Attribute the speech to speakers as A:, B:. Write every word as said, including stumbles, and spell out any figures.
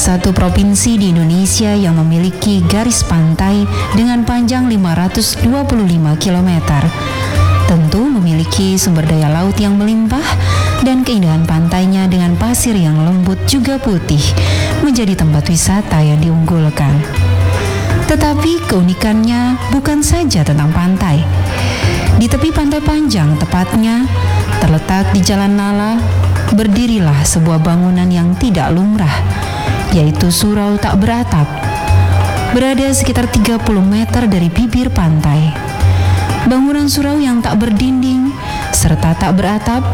A: satu provinsi di Indonesia yang memiliki garis pantai dengan panjang lima ratus dua puluh lima kilometer. Tentu memiliki sumber daya laut yang melimpah dan keindahan pantainya dengan pasir yang lembut juga putih menjadi tempat wisata yang diunggulkan. Tetapi keunikannya bukan saja tentang pantai. Di tepi pantai Panjang tepatnya, terletak di Jalan Nala, berdirilah sebuah bangunan yang tidak lumrah, yaitu surau tak beratap. Berada sekitar tiga puluh meter dari bibir pantai. Bangunan surau yang tak berdinding serta tak beratap